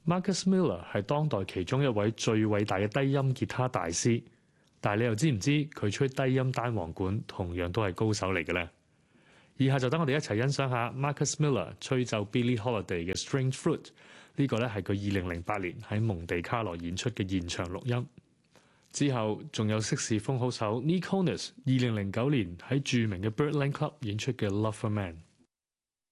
Marcus Miller 係當代其中一位最偉大嘅低音吉他大師，但係你又知唔知佢吹低音單簧管同樣都係高手嚟嘅呢？以下就等我哋一齊欣賞下 Marcus Miller 吹奏 Billie Holiday 嘅 Strange Fruit， 呢個咧係佢2008年喺蒙地卡羅演出嘅現場錄音。之後仲有色士風好手 Nick Honus 2009年喺著名嘅 Birdland Club 演出嘅 Love for Man。